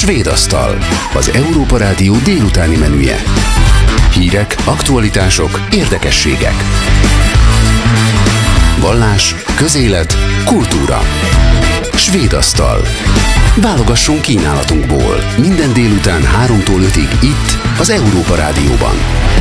Svédasztal, az Európa Rádió délutáni menüje. Hírek, aktualitások, érdekességek. Vallás, közélet, kultúra. Svédasztal. Válogassunk kínálatunkból. Minden délután 3-tól 5-ig itt, az Európa Rádióban.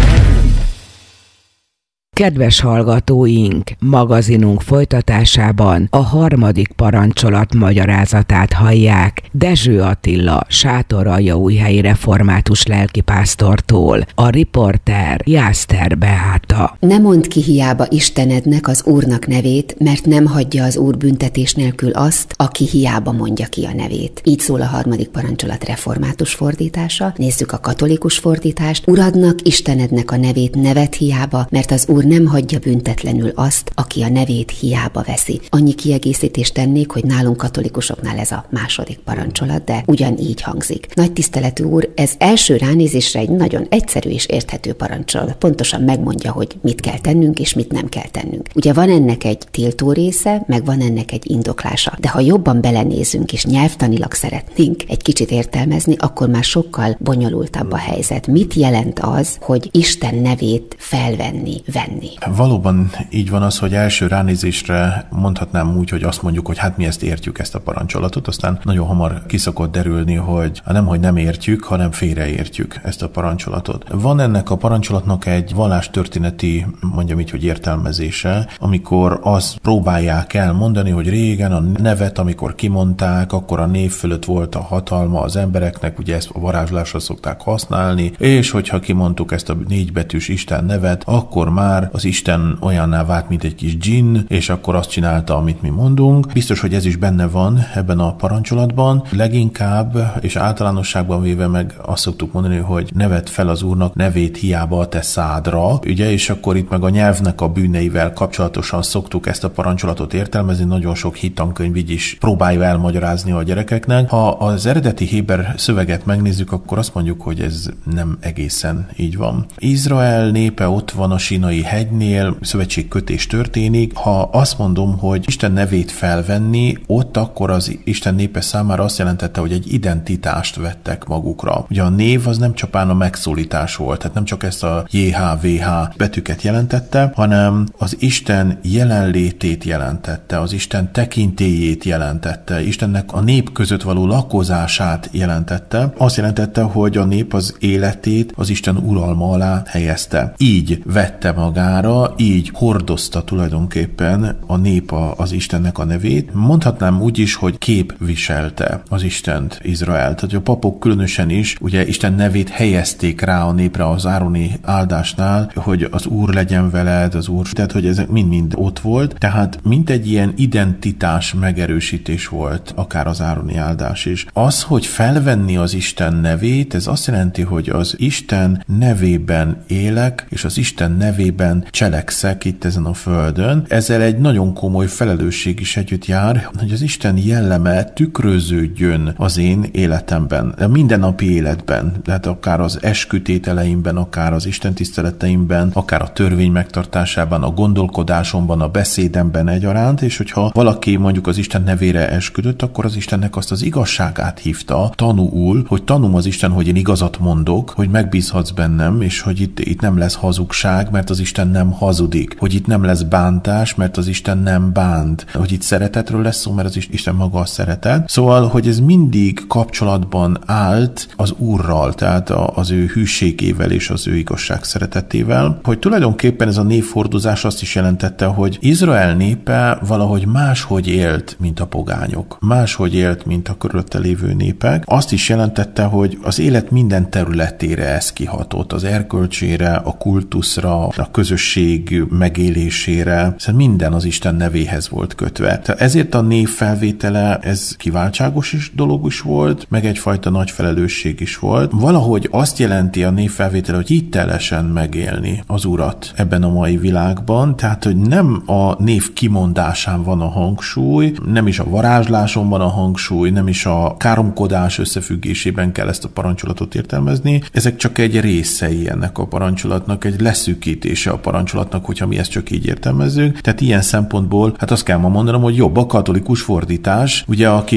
Kedves hallgatóink, magazinunk folytatásában a harmadik parancsolat magyarázatát hallják Dezső Attila sátoraljaújhelyi református lelkipásztortól, a riporter Jászter Beáta. Ne mondd ki hiába Istenednek az Úrnak nevét, mert nem hagyja az Úr büntetés nélkül azt, aki hiába mondja ki a nevét. Így szól a harmadik parancsolat református fordítása. Nézzük a katolikus fordítást. Uradnak, Istenednek a nevét nevet hiába, mert az Úr nem hagyja büntetlenül azt, aki a nevét hiába veszi. Annyi kiegészítést tennék, hogy nálunk katolikusoknál ez a második parancsolat, de ugyanígy hangzik. Nagy tiszteletű úr, ez első ránézésre egy nagyon egyszerű és érthető parancsolat. Pontosan megmondja, hogy mit kell tennünk és mit nem kell tennünk. Ugye van ennek egy tiltó része, meg van ennek egy indoklása. De ha jobban belenézünk és nyelvtanilag szeretnénk egy kicsit értelmezni, akkor már sokkal bonyolultabb a helyzet. Mit jelent az, hogy Isten nevét felvenni, venni? Valóban így van az, hogy első ránézésre mondhatnám úgy, hogy azt mondjuk, hogy hát mi ezt értjük, ezt a parancsolatot, aztán nagyon hamar ki szokott derülni, hogy nemhogy nem értjük, hanem félreértjük ezt a parancsolatot. Van ennek a parancsolatnak egy vallástörténeti, mondjam így, hogy értelmezése, amikor azt próbálják elmondani, hogy régen a nevet, amikor kimondták, akkor a név fölött volt a hatalma az embereknek, ugye ezt a varázslásra szokták használni, és hogyha kimondtuk ezt a 4 betűs Isten nevet, akkor már az Isten olyanná vált, mint egy kis dzsinn, és akkor azt csinálta, amit mi mondunk. Biztos, hogy ez is benne van ebben a parancsolatban. Leginkább, és általánosságban véve meg azt szoktuk mondani, hogy nevet fel az Úrnak nevét hiába a te szádra, ugye, és akkor itt meg a nyelvnek a bűneivel kapcsolatosan szoktuk ezt a parancsolatot értelmezni, nagyon sok hittankönyv így is próbálja elmagyarázni a gyerekeknek. Ha az eredeti héber szöveget megnézzük, akkor azt mondjuk, hogy ez nem egészen így van. Izrael népe ott van a Sínai hegynél, szövetségkötés történik. Ha azt mondom, hogy Isten nevét felvenni, ott akkor az Isten népe számára azt jelentette, hogy egy identitást vettek magukra. Ugye a név az nem csupán a megszólítás volt, tehát nem csak ezt a JHVH betűket jelentette, hanem az Isten jelenlétét jelentette, az Isten tekintélyét jelentette, Istennek a nép között való lakozását jelentette. Azt jelentette, hogy a nép az életét az Isten uralma alá helyezte. Így vette magára, így hordozta tulajdonképpen a nép az Istennek a nevét. Mondhatnám úgy is, hogy képviselte az Istent, Izraelt. Tehát a papok különösen is ugye Isten nevét helyezték rá a népre az ároni áldásnál, hogy az Úr legyen veled, az Úr, tehát hogy ezek mind-mind ott volt. Tehát mint egy ilyen identitás megerősítés volt, akár az ároni áldás is. Az, hogy felvenni az Isten nevét, ez azt jelenti, hogy az Isten nevében élek, és az Isten nevében cselekszek itt ezen a földön. Ezzel egy nagyon komoly felelősség is együtt jár, hogy az Isten jelleme tükröződjön az én életemben, a mindennapi életben, tehát akár az eskütételeimben, akár az Isten tiszteleteimben, akár a törvény megtartásában, a gondolkodásomban, a beszédemben egyaránt, és hogyha valaki mondjuk az Isten nevére esküdött, akkor az Istennek azt az igazságát hívta tanúul, hogy tanúm az Isten, hogy én igazat mondok, hogy megbízhatsz bennem, és hogy itt nem lesz hazugság, mert az Isten nem hazudik, hogy itt nem lesz bántás, mert az Isten nem bánt, hogy itt szeretetről lesz szó, mert az Isten maga a szeretet. Szóval, hogy ez mindig kapcsolatban állt az Úrral, tehát az ő hűségével és az ő igazság szeretetével, hogy tulajdonképpen ez a névhordozás azt is jelentette, hogy Izrael népe valahogy máshogy élt, mint a pogányok. Máshogy élt, mint a körülötte lévő népek. Azt is jelentette, hogy az élet minden területére ez kihatott, az erkölcsére, a kultuszra, a közösség megélésére, hiszen minden az Isten nevéhez volt kötve. Tehát ezért a név felvétele, ez kiváltságos is dolog is volt, meg egyfajta nagy felelősség is volt. Valahogy azt jelenti a név felvétele, hogy hitelesen megélni az Urat ebben a mai világban, tehát hogy nem a név kimondásán van a hangsúly, nem is a varázsláson van a hangsúly, nem is a káromkodás összefüggésében kell ezt a parancsolatot értelmezni. Ezek csak egy részei ennek a parancsolatnak, egy leszűkítése a parancsolatnak, hogyha mi ezt csak így értelmezzük. Tehát ilyen szempontból, hát azt kell ma mondanom, hogy jobb a katolikus fordítás, ugye akik azt mondják,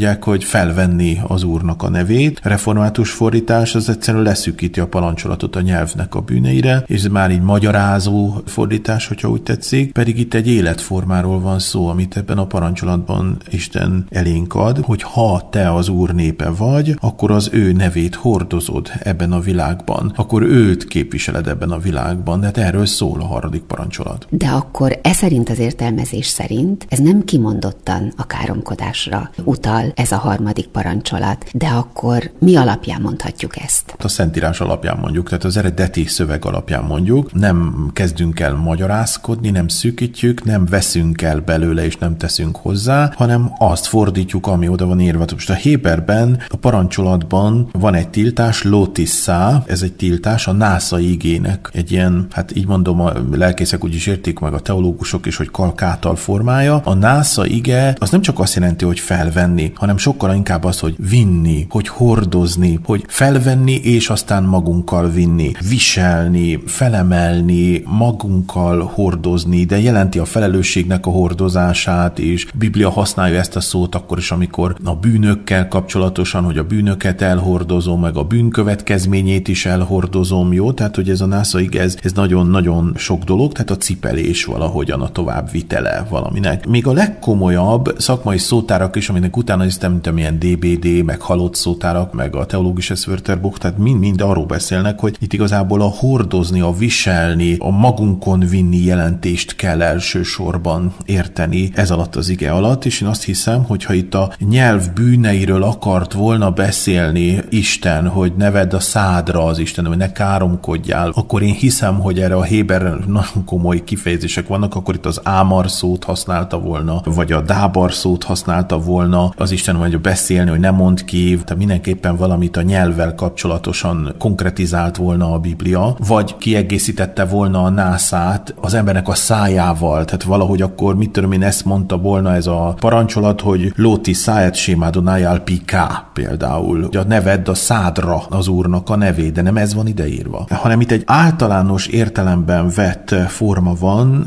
mondják, hogy felvenni az Úrnak a nevét. A református fordítás az egyszerűen leszűkíti a parancsolatot a nyelvnek a bűneire, és ez már így magyarázó fordítás, hogyha úgy tetszik, pedig itt egy életformáról van szó, amit ebben a parancsolatban Isten elénk ad, hogy ha te az Úr népe vagy, akkor az ő nevét hordozod ebben a világban, akkor őt képviseled ebben a világban, de hát erről szól a 3. parancsolat. De akkor szerint az értelmezés szerint ez nem kimondottan a káromkodásra utal ez a 3. parancsolat, de akkor mi alapján mondhatjuk ezt? A Szentírás alapján mondjuk, tehát az eredeti szöveg alapján mondjuk, nem kezdünk el magyarázkodni, nem szűkítjük, nem veszünk el belőle és nem teszünk hozzá, hanem azt fordítjuk, ami oda van írva. Most a héberben, a parancsolatban van egy tiltás, lotissá, ez egy tiltás a násza igének. Egy ilyen, hát így mondom, a lelkészek úgy is értik meg, a teológusok is, hogy kalkátal formája. A násza ige az nem csak azt jelenti, hogy felvenni, hanem sokkal inkább az, hogy vinni, hogy hordozni, hogy felvenni és aztán magunkkal vinni, viselni, felemelni, magunkkal hordozni, de jelenti a felelősségnek a hordozását is. A Biblia használja ezt a szót akkor is, amikor a bűnökkel kapcsolatosan, hogy a bűnöket elhordozom, meg a bűnkövetkezményét is elhordozom, jó? Tehát, hogy ez a násza ige, ez nagyon-nagyon sok dolog, tehát a cipelés valahogyan a továbbvitele valaminek. Még a legkomolyabb szakmai szótárak is, aminek utána is mint amilyen DBD, meg halott szótárak, meg a Theologisches Wörterbuch, tehát mind arról beszélnek, hogy itt igazából a hordozni, a viselni, a magunkon vinni jelentést kell elsősorban érteni ez alatt az ige alatt, és én azt hiszem, hogy ha itt a nyelv bűneiről akart volna beszélni Isten, hogy ne vedd a szádra az Isten, hogy ne káromkodjál, akkor én hiszem, hogy erre a héber nagyon komoly kifejezések vannak, akkor itt az ámar szót használta volna, vagy a dábar szót használta volna az Isten, vagy beszélni, hogy ne mondd ki, tehát mindenképpen valamit a nyelvvel kapcsolatosan konkretizált volna a Biblia, vagy kiegészítette volna a nászát az embernek a szájával, tehát valahogy akkor, mit tudom én, ezt mondta volna ez a parancsolat, hogy lóti száját sémádonájál piká például, hogy ne vedd a szádra az Úrnak a nevét, de nem ez van ideírva, hanem itt egy általános értelemben vett forma van,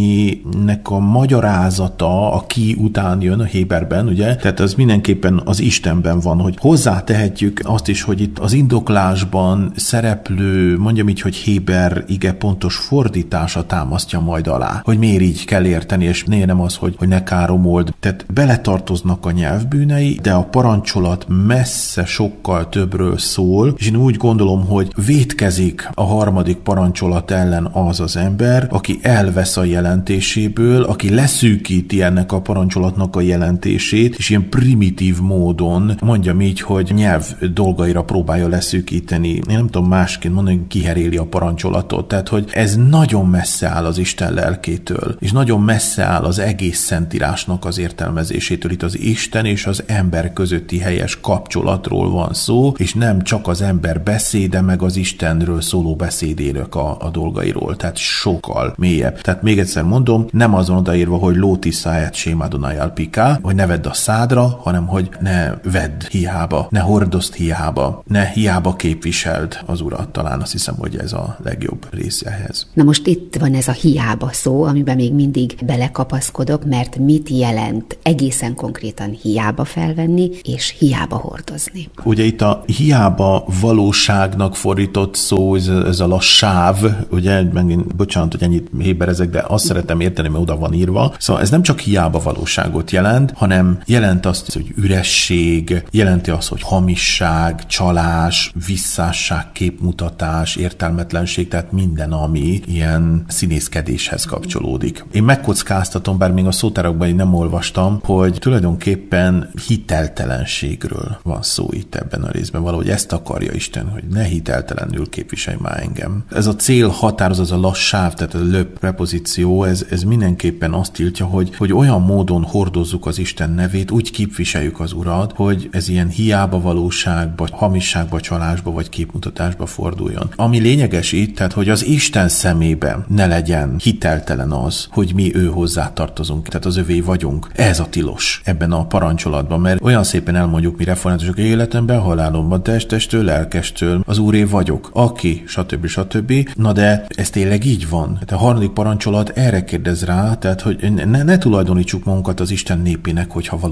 aminek a magyarázata, a ki után jön a héberben, ugye? Tehát az mindenképpen az Istenben van, hogy hozzátehetjük azt is, hogy itt az indoklásban szereplő, mondjam így, hogy héber ige pontos fordítása támasztja majd alá, hogy miért így kell érteni, és nem az, hogy ne káromold. Tehát beletartoznak a nyelvbűnei, de a parancsolat messze sokkal többről szól, és én úgy gondolom, hogy vétkezik a 3. parancsolat ellen az az ember, aki elvesz a jelentéséből, aki leszűkíti ennek a parancsolatnak a jelentését, és ilyen primitív módon, mondjam így, hogy nyelv dolgaira próbálja leszűkíteni. Én nem tudom másként mondani, hogy kiheréli a parancsolatot. Tehát, hogy ez nagyon messze áll az Isten lelkétől, és nagyon messze áll az egész Szentírásnak az értelmezésétől. Itt az Isten és az ember közötti helyes kapcsolatról van szó, és nem csak az ember beszéde, meg az Istenről szóló beszédének a dolgairól. Tehát sokkal mélyebb. Tehát még egyszer mondom, nem az van odaírva, hogy lóti száját sémádonájál piká, hogy ne vedd a szádra, hanem hogy ne vedd hiába, ne hordozd hiába, ne hiába képviseld az Urat. Talán azt hiszem, hogy ez a legjobb része ehhez. Na most itt van ez a hiába szó, amiben még mindig belekapaszkodok, mert mit jelent egészen konkrétan hiába felvenni, és hiába hordozni? Ugye itt a hiába valóságnak fordított szó, ez a lassáv, ugye, megint, bocsánat, hogy ennyit héberezek, de azt szeretem érteni, mert oda van írva. Szóval ez nem csak hiába valóságot jelent, hanem jelent azt, hogy üresség, jelenti azt, hogy hamisság, csalás, visszásság, képmutatás, értelmetlenség, tehát minden, ami ilyen színészkedéshez kapcsolódik. Én megkockáztatom, bár még a szótárakban én nem olvastam, hogy tulajdonképpen hiteltelenségről van szó itt ebben a részben. Valahogy ezt akarja Isten, hogy ne hiteltelenül képviselj már engem. Ez a cél határoz, az a lassáv, tehát a löp prepozíció, ez mindenképpen azt tiltja, hogy olyan módon hordozzuk az Isten nevét, úgy képviseljük az Urat, hogy ez ilyen hiába valóságba, hamisságba, csalásba vagy képmutatásba forduljon. Ami lényeges itt, tehát hogy az Isten szemében ne legyen hiteltelen az, hogy mi ő hozzá tartozunk, tehát az övé vagyunk. Ez a tilos ebben a parancsolatban, mert olyan szépen elmondjuk mi reformátusok életemben, halálomban, testestől, lelkestől, az Úré vagyok, aki, stb. Na de ez tényleg így van. Tehát a 3. parancsolat erre kérdez rá, tehát hogy ne tulajdonítsuk magunkat az Isten népének, hogyha valóban nem vagyunk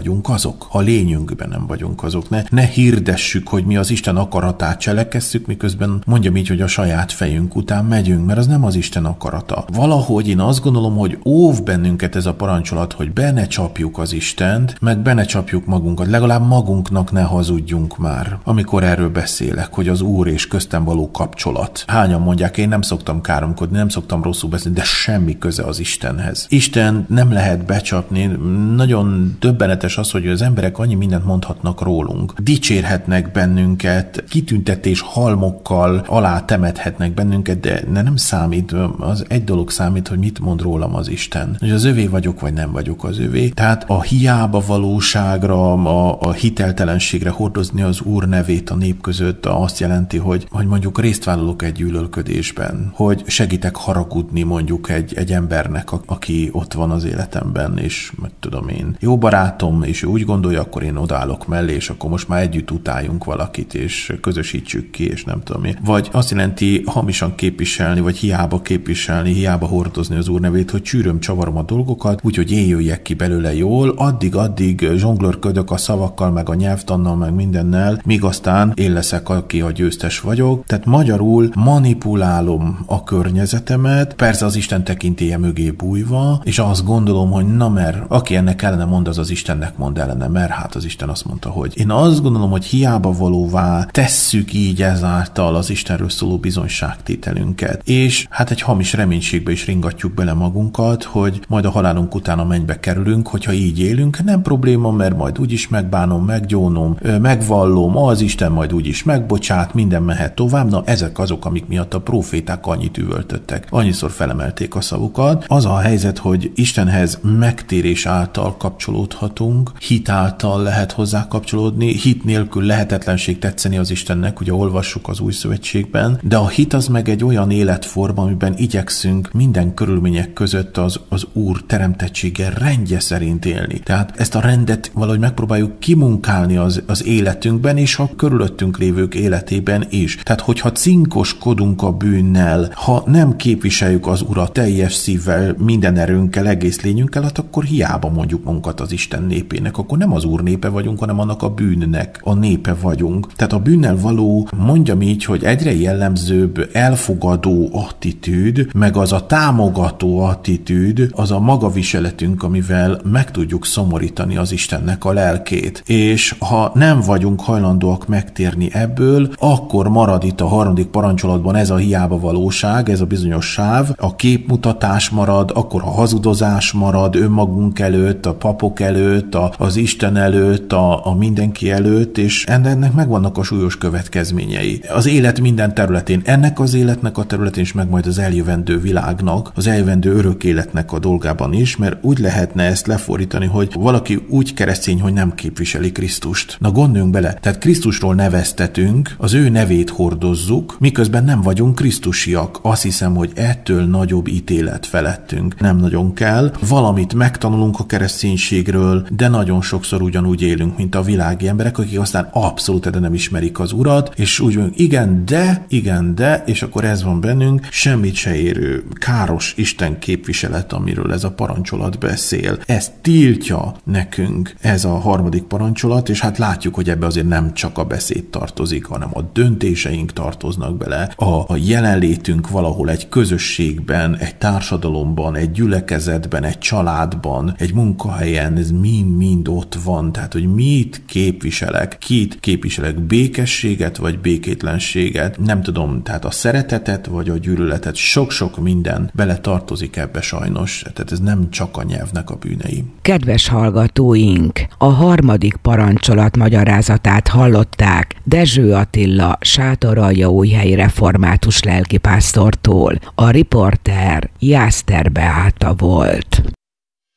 vagyunk azok. Ha lényünkben nem vagyunk azok. Ne hirdessük, hogy mi az Isten akaratát cselekesszük, miközben mondjam így, hogy a saját fejünk után megyünk, mert az nem az Isten akarata. Valahogy én azt gondolom, hogy óv bennünket ez a parancsolat, hogy be ne csapjuk az Istent, meg be ne csapjuk magunkat. Legalább magunknak ne hazudjunk már, amikor erről beszélek, hogy az Úr és köztem való kapcsolat. Hányan mondják, én nem szoktam káromkodni, nem szoktam rosszul beszélni, de semmi köze az Istenhez. Isten nem lehet becsapni. Nagyon döbbenetes az, hogy az emberek annyi mindent mondhatnak rólunk. Dicsérhetnek bennünket, kitüntetés halmokkal alá temethetnek bennünket, de nem számít. Az egy dolog számít, hogy mit mond rólam az Isten. Hogy az övé vagyok, vagy nem vagyok az övé. Tehát a hiába valóságra, a hiteltelenségre hordozni az Úr nevét a nép között azt jelenti, hogy mondjuk részt vállalok egy gyűlölködésben, hogy segítek haragudni mondjuk egy embernek, aki ott van az életemben, és meg tudom én, jó barátom, és ő úgy gondolja, akkor én odaállok mellé, és akkor most már együtt utáljunk valakit, és közösítsük ki, és nem tudom én. Vagy azt jelenti hamisan képviselni, vagy hiába képviselni, hiába hordozni az Úr nevét, hogy csűröm, csavarom a dolgokat, úgyhogy én jöjjek ki belőle jól, addig zsonglőrködök a szavakkal, meg a nyelvtannal, meg mindennel, míg aztán én leszek, aki a győztes vagyok. Tehát magyarul manipulálom a környezetemet, persze az Isten tekintélye mögé bújva, és azt gondolom, hogy na mert aki ennek ellene mond, az Istennek mond ellene, mert hát az Isten azt mondta, hogy én azt gondolom, hogy hiába valóvá tesszük így ezáltal az Istenről szóló bizonyságtételünket. És hát egy hamis reménységbe is ringatjuk bele magunkat, hogy majd a halálunk után a mennybe kerülünk, hogyha így élünk, nem probléma, mert majd úgyis megbánom, meggyónom, megvallom, az Isten majd úgyis megbocsát, minden mehet tovább. Na, ezek azok, amik miatt a próféták annyit üvöltöttek, annyiszor felemelték a szavukat. Az a helyzet, hogy Istenhez megtérés által kapcsolódhatunk, hit által lehet hozzá kapcsolódni, hit nélkül lehetetlenség tetszeni az Istennek, ugye olvassuk az Új Szövetségben, de a hit az meg egy olyan életforma, amiben igyekszünk minden körülmények között az Úr teremtettsége rendje szerint élni. Tehát ezt a rendet valahogy megpróbáljuk kimunkálni az életünkben, és a körülöttünk lévők életében is. Tehát, hogyha cinkoskodunk a bűnnel, ha nem képviseljük az Urat teljes szívvel, minden erőnkkel, egész lényünkkel, hát akkor hiába mondjuk magunkat az Isten népének, akkor nem az Úr népe vagyunk, hanem annak a bűnnek a népe vagyunk. Tehát a bűnnel való, mondjam így, hogy egyre jellemzőbb elfogadó attitűd, meg az a támogató attitűd, az a magaviseletünk, amivel meg tudjuk szomorítani az Istennek a lelkét. És ha nem vagyunk hajlandóak megtérni ebből, akkor marad itt a 3. parancsolatban ez a hiába valóság, ez a bizonyos sáv, a képmutatás marad, akkor a hazudozás marad önmagunk előtt, a papok előtt, az Isten előtt, a mindenki előtt, és ennek megvannak a súlyos következményei. Az élet minden területén, ennek az életnek a területén is, meg majd az eljövendő világnak, az eljövendő örök életnek a dolgában is, mert úgy lehetne ezt lefordítani, hogy valaki úgy keresztény, hogy nem képviseli Krisztust. Na gondoljunk bele, tehát Krisztusról neveztetünk, az ő nevét hordozzuk, miközben nem vagyunk krisztusiak. Azt hiszem, hogy ettől nagyobb ítélet felettünk nem nagyon kell. Valamit megtanulunk a kereszténységről, de nagyon sokszor ugyanúgy élünk, mint a világi emberek, akik aztán abszolút nem ismerik az Urat, és úgy mondjuk, igen, de, és akkor ez van bennünk, semmit se érő, káros Isten képviselet, amiről ez a parancsolat beszél. Ez tiltja nekünk ez a 3. parancsolat, és hát látjuk, hogy ebbe azért nem csak a beszéd tartozik, hanem a döntéseink tartoznak bele, a jelenlétünk valahol egy közösségben, egy társadalomban, egy gyülekezetben, egy családban, egy munkahelyen, ez mind ott van. Tehát, hogy mit képviselek, kit képviselek, békességet vagy békétlenséget, nem tudom, tehát a szeretetet vagy a gyűlöletet, sok-sok minden bele tartozik ebbe sajnos. Tehát ez nem csak a nyelvnek a bűnei. Kedves hallgatóink, a 3. parancsolat magyarázatát hallották Dezső Attila Sátoraljaújhelyi református lelkipásztortól. A riporter Jászter Beáta volt.